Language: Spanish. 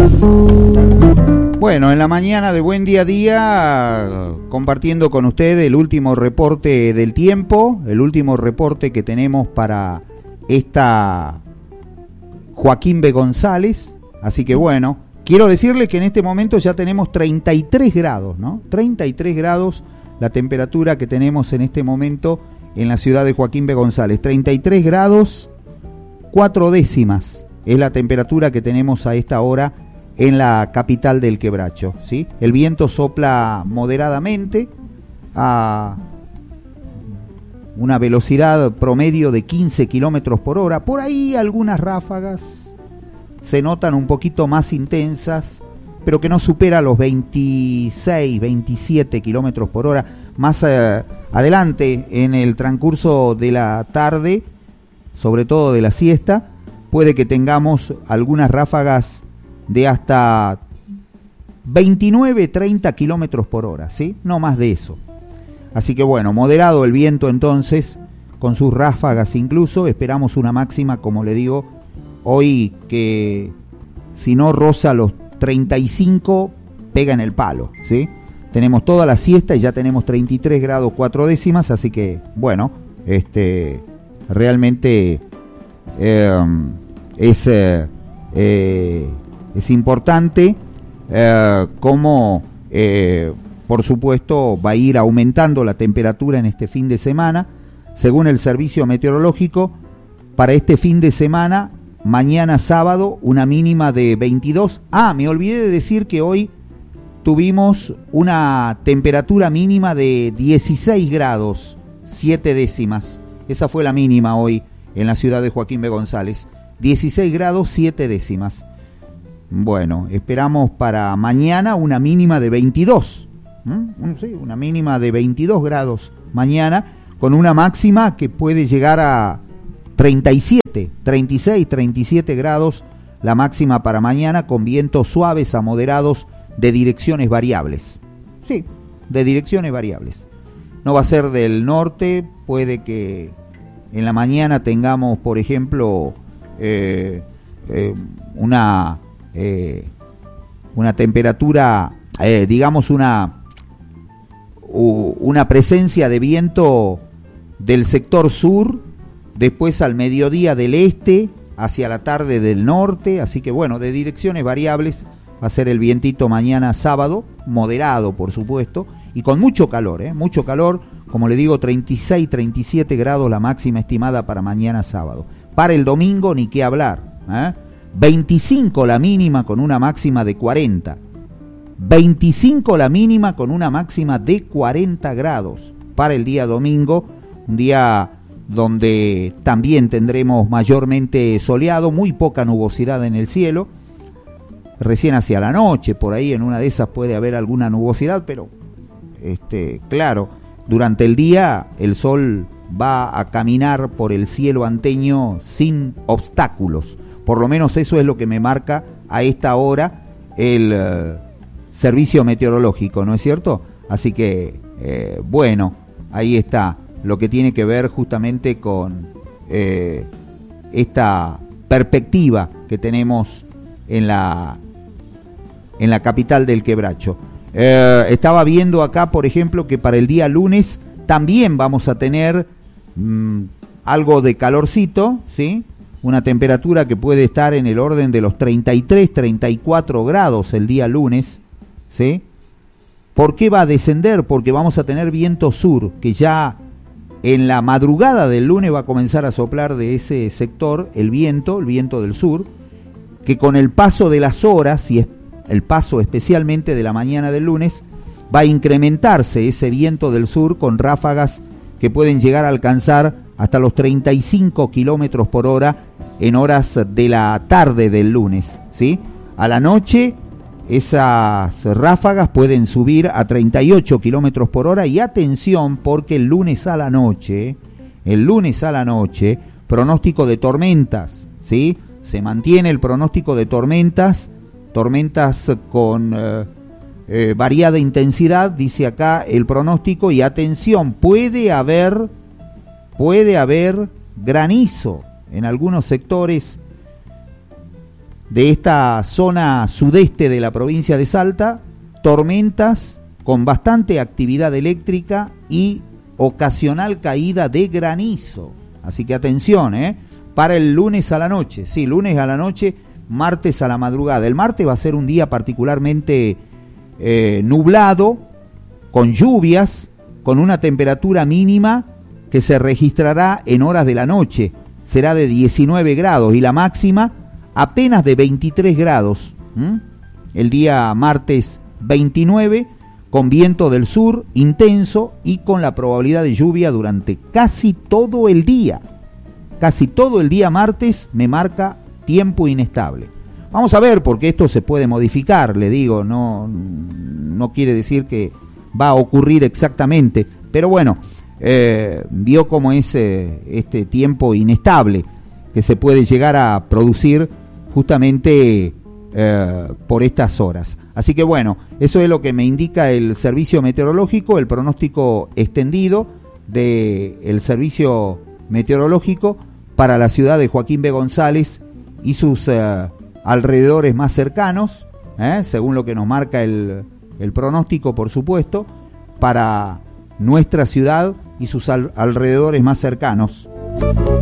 Bueno, en la mañana de Buen Día a Día, compartiendo con usted el último reporte del tiempo, el último reporte que tenemos para esta Joaquín B. González. Así que bueno, quiero decirle que en este momento ya tenemos 33 grados, ¿no? 33 grados la temperatura que tenemos en este momento en la ciudad de Joaquín B. González. 33 grados 4 décimas es la temperatura que tenemos a esta hora en la capital del Quebracho, ¿sí? El viento sopla moderadamente a una velocidad promedio de 15 kilómetros por hora. Por ahí algunas ráfagas se notan un poquito más intensas, pero que no supera los 26, 27 kilómetros por hora. Más adelante, en el transcurso de la tarde, sobre todo de la siesta, puede que tengamos algunas ráfagas de hasta 29, 30 kilómetros por hora, ¿sí? No más de eso. Así que bueno, moderado el viento entonces, con sus ráfagas incluso. Esperamos una máxima, como le digo, hoy que si no roza los 35, pega en el palo, ¿sí? Tenemos toda la siesta y ya tenemos 33 grados 4 décimas, así que bueno, realmente es importante cómo, por supuesto, va a ir aumentando la temperatura en este fin de semana. Según el servicio meteorológico, para este fin de semana, mañana sábado, una mínima de 22. Me olvidé de decir que hoy tuvimos una temperatura mínima de 16 grados 7 décimas. Esa fue la mínima hoy en la ciudad de Joaquín B. González. 16 grados 7 décimas. Bueno, esperamos para mañana una mínima de 22. Sí, una mínima de 22 grados mañana, con una máxima que puede llegar a 37, 36, 37 grados la máxima para mañana, con vientos suaves a moderados de direcciones variables. Sí, de direcciones variables. No va a ser del norte, puede que en la mañana tengamos, por ejemplo, una temperatura, digamos una presencia de viento del sector sur, después al mediodía del este, hacia la tarde del norte, así que bueno, de direcciones variables va a ser el vientito mañana sábado, moderado por supuesto, y con mucho calor, como le digo, 36, 37 grados la máxima estimada para mañana sábado. Para el domingo ni qué hablar, 25 la mínima con una máxima de 40. 25 la mínima con una máxima de 40 grados para el día domingo, un día donde también tendremos mayormente soleado, muy poca nubosidad en el cielo. Recién hacia la noche, por ahí en una de esas puede haber alguna nubosidad, pero claro, durante el día el sol va a caminar por el cielo anteño sin obstáculos. Por lo menos eso es lo que me marca a esta hora el servicio meteorológico, ¿no es cierto? Así que, bueno, ahí está lo que tiene que ver justamente con esta perspectiva que tenemos en la capital del Quebracho. Estaba viendo acá, por ejemplo, que para el día lunes también vamos a tener algo de calorcito, ¿sí? Una temperatura que puede estar en el orden de los 33, 34 grados el día lunes, ¿sí? ¿Por qué va a descender? Porque vamos a tener viento sur, que ya en la madrugada del lunes va a comenzar a soplar de ese sector el viento del sur, que con el paso de las horas, y es el paso especialmente de la mañana del lunes, va a incrementarse ese viento del sur con ráfagas que pueden llegar a alcanzar hasta los 35 kilómetros por hora en horas de la tarde del lunes, ¿sí? A la noche esas ráfagas pueden subir a 38 kilómetros por hora, y atención porque el lunes a la noche, pronóstico de tormentas, ¿sí? Se mantiene el pronóstico de tormentas con variada intensidad, dice acá el pronóstico, y atención, puede haber granizo en algunos sectores de esta zona sudeste de la provincia de Salta, tormentas con bastante actividad eléctrica y ocasional caída de granizo. Así que atención, para el lunes a la noche. Sí, lunes a la noche, martes a la madrugada. El martes va a ser un día particularmente nublado, con lluvias, con una temperatura mínima que se registrará en horas de la noche. Será de 19 grados y la máxima apenas de 23 grados. El día martes 29, con viento del sur intenso y con la probabilidad de lluvia durante casi todo el día. Casi todo el día martes me marca tiempo inestable. Vamos a ver, porque esto se puede modificar, le digo, no quiere decir que va a ocurrir exactamente, pero bueno, vio cómo es este tiempo inestable que se puede llegar a producir justamente por estas horas. Así que bueno, eso es lo que me indica el servicio meteorológico, el pronóstico extendido del servicio meteorológico para la ciudad de Joaquín B. González y sus alrededores más cercanos, según lo que nos marca el pronóstico, por supuesto, para nuestra ciudad y sus alrededores más cercanos.